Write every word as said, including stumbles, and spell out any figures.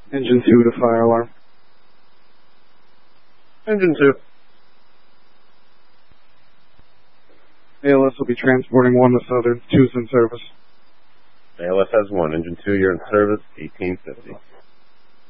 Engine two to fire alarm. Engine two. A L S will be transporting one to Southern. Two's in service. A L S has one. Engine two, you're in service. eighteen fifty.